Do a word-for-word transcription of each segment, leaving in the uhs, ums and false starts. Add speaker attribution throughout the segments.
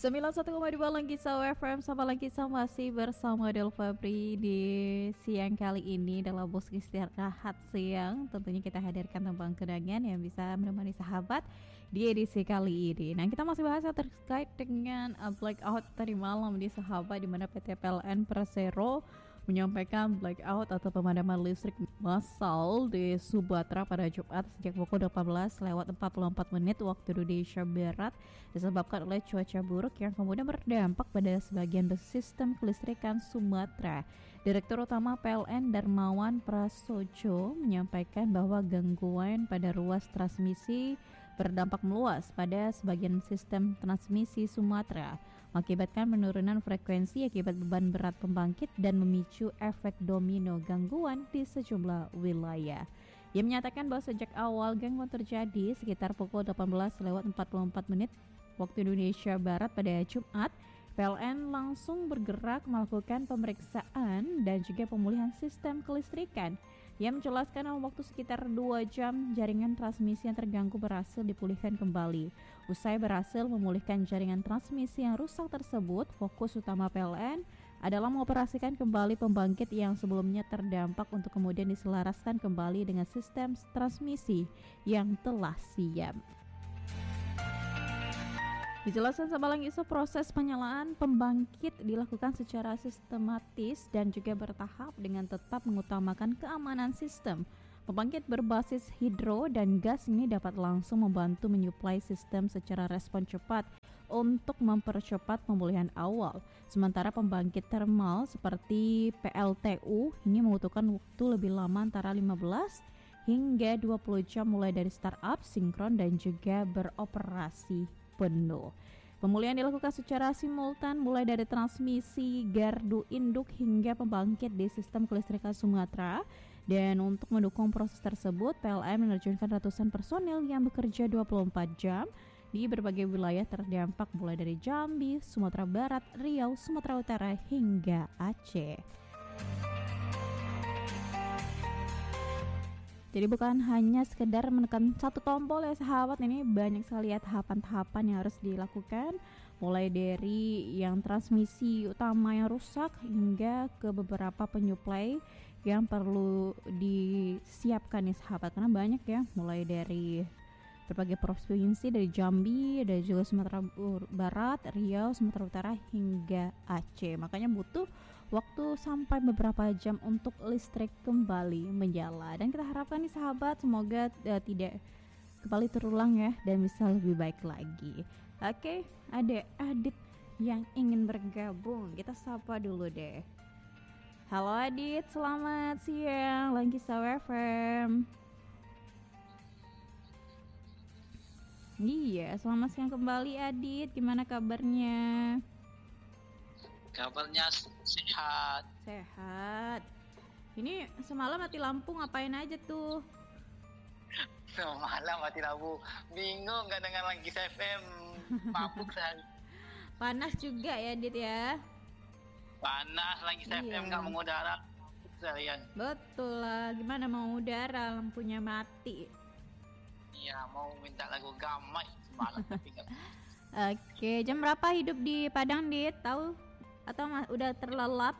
Speaker 1: sembilan puluh satu koma dua Langkisau F M, sama Langkisau masih bersama Del Fabri di siang kali ini dalam bus istirahat siang. Tentunya kita hadirkan tembang kenangan yang bisa menemani sahabat di edisi kali ini. Nah, kita masih bahas terkait dengan uh, blackout tadi malam di sahabat, di mana P T P L N Persero menyampaikan blackout atau pemadaman listrik massal di Sumatera pada Jumat sejak pukul delapan belas lewat empat puluh empat menit waktu Indonesia Barat disebabkan oleh cuaca buruk yang kemudian berdampak pada sebagian sistem kelistrikan Sumatera. Direktur Utama P L N Darmawan Prasojo menyampaikan bahwa gangguan pada ruas transmisi berdampak meluas pada sebagian sistem transmisi Sumatera, mengakibatkan penurunan frekuensi akibat beban berat pembangkit dan memicu efek domino gangguan di sejumlah wilayah. Ia menyatakan bahwa sejak awal gangguan terjadi sekitar pukul delapan belas lewat empat puluh empat menit waktu Indonesia Barat pada Jumat, P L N langsung bergerak melakukan pemeriksaan dan juga pemulihan sistem kelistrikan. Ia menjelaskan dalam waktu sekitar dua jam jaringan transmisi yang terganggu berhasil dipulihkan kembali. Usai berhasil memulihkan jaringan transmisi yang rusak tersebut, fokus utama P L N adalah mengoperasikan kembali pembangkit yang sebelumnya terdampak untuk kemudian diselaraskan kembali dengan sistem transmisi yang telah siap. Dijelaskan sama Langkisau, proses penyalaan pembangkit dilakukan secara sistematis dan juga bertahap dengan tetap mengutamakan keamanan sistem. Pembangkit berbasis hidro dan gas ini dapat langsung membantu menyuplai sistem secara respon cepat untuk mempercepat pemulihan awal. Sementara pembangkit termal seperti P L T U ini membutuhkan waktu lebih lama antara lima belas hingga dua puluh jam mulai dari startup, sinkron dan juga beroperasi penuh. Pemulihan dilakukan secara simultan mulai dari transmisi, gardu induk hingga pembangkit di sistem kelistrikan Sumatera. Dan untuk mendukung proses tersebut, P L N menerjunkan ratusan personil yang bekerja dua puluh empat jam di berbagai wilayah terdampak mulai dari Jambi, Sumatera Barat, Riau, Sumatera Utara hingga Aceh. Jadi bukan hanya sekedar menekan satu tombol ya sahabat, ini banyak sekali ya tahapan-tahapan yang harus dilakukan, mulai dari yang transmisi utama yang rusak hingga ke beberapa penyuplai yang perlu disiapkan ya sahabat, karena banyak ya, mulai dari berbagai provinsi dari Jambi, dan juga Sumatera Barat, Riau, Sumatera Utara hingga Aceh. Makanya butuh waktu sampai beberapa jam untuk listrik kembali menyala. Dan kita harapkan nih sahabat, semoga uh, tidak kembali terulang ya, dan bisa lebih baik lagi. Oke, ada Adit yang ingin bergabung, kita sapa dulu deh. Halo Adit, selamat siang Langkisau F M. Iya, selamat siang kembali Adit. Gimana kabarnya?
Speaker 2: Kabarnya sehat.
Speaker 1: Sehat. Ini semalam mati lampu ngapain aja tuh?
Speaker 2: Semalam mati lampu. Bingung gak dengan Langkisau F M. Mabuk sehari.
Speaker 1: Panas juga ya Adit ya?
Speaker 2: Panas, Langkisau
Speaker 1: Iya.
Speaker 2: F M gak mengudara. Mabuk seharian.
Speaker 1: Betul lah, gimana mau udara, lampunya mati.
Speaker 2: Iya, mau minta lagu Gamai semalam tapi gak.
Speaker 1: Oke, jam berapa hidup di Padang Dit? Tahu? Atau ma- udah terlelap?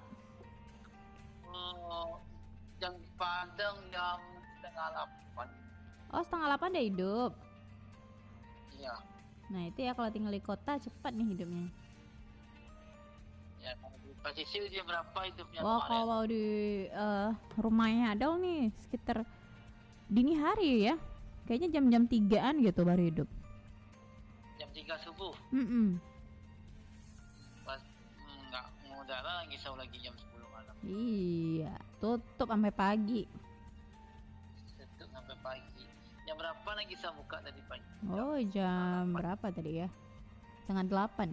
Speaker 2: Oh, jam Padang jam setengah delapan.
Speaker 1: Oh, setengah delapan udah hidup.
Speaker 2: Iya.
Speaker 1: Nah itu ya, kalau tinggal di kota cepat nih hidupnya.
Speaker 2: Ya, kalau di pesisir dia berapa hidupnya
Speaker 1: Wah,
Speaker 2: kemarin?
Speaker 1: kalau di uh, rumahnya Adel nih sekitar dini hari ya. Kayaknya jam-jam tigaan gitu baru hidup.
Speaker 2: Jam tiga subuh.
Speaker 1: Mm-mm.
Speaker 2: Pas mm, gak mengudara Langkisau lagi jam sepuluh malam.
Speaker 1: Iya, tutup sampai pagi.
Speaker 2: Tutup sampai pagi. Jam berapa Langkisau buka tadi pagi?
Speaker 1: Oh, jam berapa tadi ya? Setengah delapan.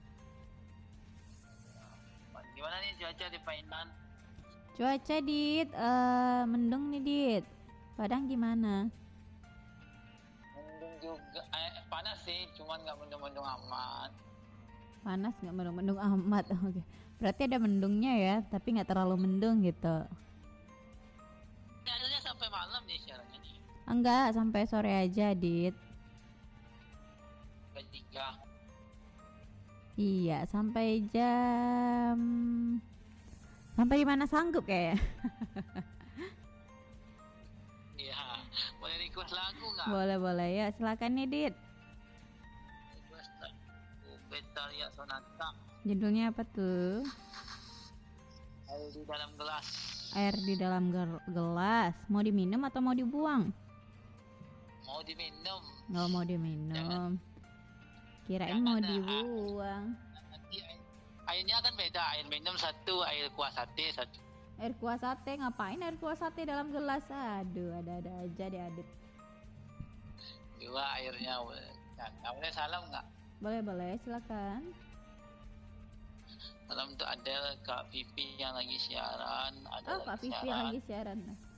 Speaker 2: Gimana nih cuaca di Painan?
Speaker 1: Cuaca Dit, uh, mendung nih Dit. Padang gimana?
Speaker 2: Mendung juga, eh, panas sih, cuman nggak mendung-mendung amat.
Speaker 1: Panas nggak mendung-mendung amat. Oke, berarti ada mendungnya ya, tapi nggak terlalu mendung gitu.
Speaker 2: Adanya sampai malam nih siarannya nih.
Speaker 1: Enggak, sampai sore aja Dit.
Speaker 2: Ketiga.
Speaker 1: Iya, sampai jam sampai di mana sanggup kayak.
Speaker 2: Iya, boleh request lagu nggak?
Speaker 1: Boleh boleh ya, silakan nih Dit.
Speaker 2: Request lagu Betaria Sonata.
Speaker 1: Judulnya apa tuh?
Speaker 2: Air di dalam gelas.
Speaker 1: Air di dalam gel- gelas. Mau diminum atau mau dibuang?
Speaker 2: Mau diminum.
Speaker 1: Nggak mau diminum.
Speaker 2: Jangan.
Speaker 1: Kirain
Speaker 2: Jangan
Speaker 1: mau
Speaker 2: ada.
Speaker 1: dibuang.
Speaker 2: Nanti air- airnya kan beda. Air minum satu, air kuah sate satu.
Speaker 1: Air kuah sate, ngapain air kuah sate dalam gelas? Aduh, ada-ada aja deh Adit.
Speaker 2: Dua airnya boleh. Nah, boleh salam nggak?
Speaker 1: Boleh boleh, silakan.
Speaker 2: Salam untuk Adel, Kak Vivi yang lagi siaran. Ada
Speaker 1: Oh, Kak Vivi yang lagi siaran.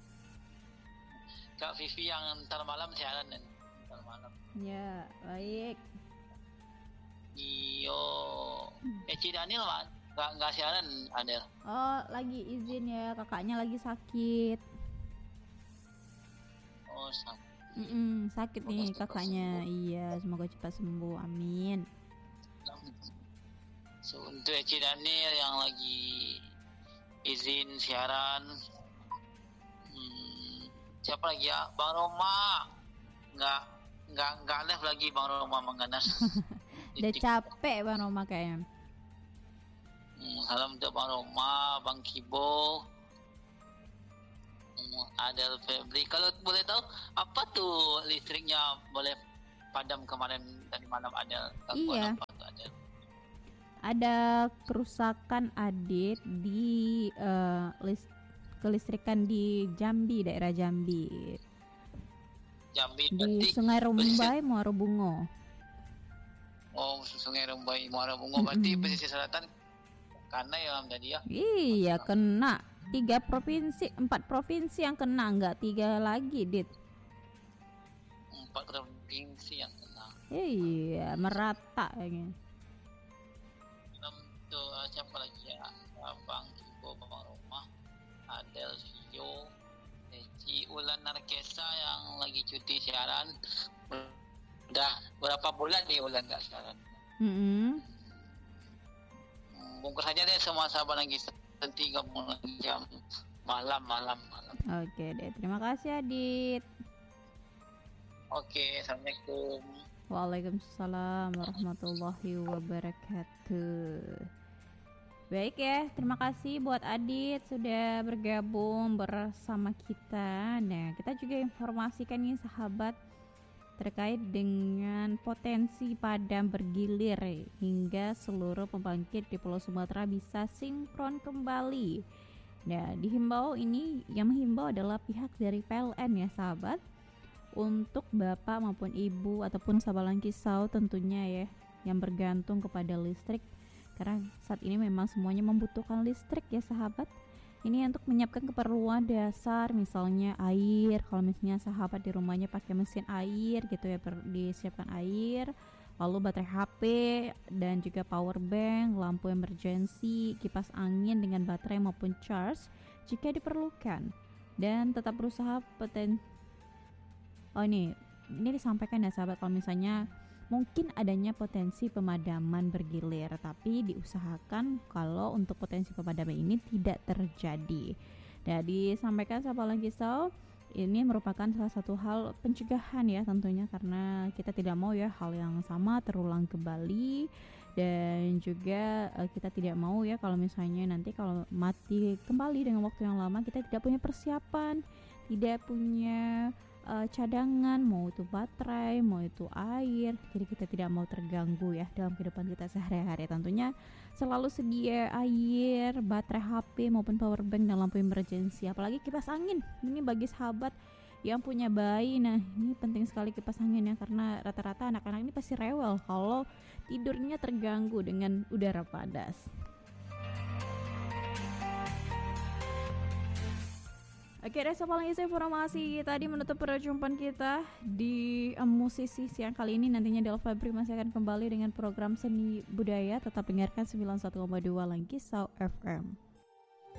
Speaker 2: Kak Vivi yang ntar malam siaran dan ntar malam.
Speaker 1: Ya, baik.
Speaker 2: Iyo, Eci Daniel mah nggak nggak siaran Adel.
Speaker 1: Oh, lagi izin ya, kakaknya lagi sakit.
Speaker 2: Oh sakit.
Speaker 1: Mm-mm, sakit
Speaker 2: Semoga
Speaker 1: nih
Speaker 2: cepat
Speaker 1: kakaknya. Iya, semoga cepat sembuh. Amin.
Speaker 2: So, untuk Eci Daniel yang lagi izin siaran. Hmm, siapa lagi ya? Bang Roma. Nggak nggak nggak live lagi Bang Roma mengganas.
Speaker 1: Udah capek Bang Roma kayaknya.
Speaker 2: Hmm, salam untuk Bang Roma, Bang Kibo, hmm, Adel Febri. Kalau boleh tahu apa tuh listriknya boleh padam kemarin tadi malam Adel?
Speaker 1: Iya.
Speaker 2: Apa tuh Adel?
Speaker 1: Ada kerusakan Adit di uh, list kelistrikan di Jambi, daerah Jambi.
Speaker 2: Jambi
Speaker 1: Di
Speaker 2: berarti
Speaker 1: Sungai Rumbai, Muaro Bungo.
Speaker 2: oh Sungai Rumbai Muara Bungo berarti pesisir selatan karena ya tadi ya.
Speaker 1: Iya, kena tiga provinsi, empat provinsi yang kena, nggak tiga lagi, Dit.
Speaker 2: Empat provinsi yang kena.
Speaker 1: Iya, merata kayaknya.
Speaker 2: Untuk uh, siapa lagi ya? Bang Kibo, Bang Roma, Adel, Vio, Eci, Ulan Narkesa yang lagi cuti siaran. Udah berapa bulan nih Ulan nggak siaran?
Speaker 1: Mm-hmm.
Speaker 2: Bungkus aja deh semua sahabat lagi tiga puluh jam malam malam malam.
Speaker 1: Oke deh, terima kasih Adit.
Speaker 2: Oke, assalamualaikum.
Speaker 1: Waalaikumsalam warahmatullahi wabarakatuh. Baik ya, terima kasih buat Adit sudah bergabung bersama kita. Nah, kita juga informasikan nih sahabat terkait dengan potensi padam bergilir hingga seluruh pembangkit di Pulau Sumatera bisa sinkron kembali. Nah, dihimbau ini yang menghimbau adalah pihak dari P L N ya sahabat, untuk bapak maupun ibu ataupun sabalang kisau tentunya ya yang bergantung kepada listrik, karena saat ini memang semuanya membutuhkan listrik ya sahabat. Ini untuk menyiapkan keperluan dasar, misalnya air. Kalau misalnya sahabat di rumahnya pakai mesin air gitu ya, per, disiapkan air, lalu baterai H P dan juga power bank, lampu emergency, kipas angin dengan baterai maupun charge jika diperlukan. Dan tetap berusaha peten. Oh ini, ini disampaikan ya sahabat, kalau misalnya mungkin adanya potensi pemadaman bergilir, tapi diusahakan kalau untuk potensi pemadaman ini tidak terjadi. Dan disampaikan sahabat Langkisau, ini merupakan salah satu hal pencegahan ya tentunya, karena kita tidak mau ya hal yang sama terulang kembali. Dan juga uh, kita tidak mau ya kalau misalnya nanti kalau mati kembali dengan waktu yang lama, kita tidak punya persiapan, tidak punya Uh, cadangan, mau itu baterai, mau itu air. Jadi kita tidak mau terganggu ya dalam kehidupan kita sehari-hari. Tentunya selalu sedia air, baterai H P maupun power bank dan lampu emergency. Apalagi kipas angin. Ini bagi sahabat yang punya bayi, nah ini penting sekali kipas angin ya, karena rata-rata anak-anak ini pasti rewel kalau tidurnya terganggu dengan udara panas. Oke deh, sobat Langkisau, informasi tadi menutup perjumpaan kita di um, musisi siang kali ini. Nantinya Del Febri masih akan kembali dengan program seni budaya. Tetap dengarkan sembilan puluh satu koma dua Langkisau F M.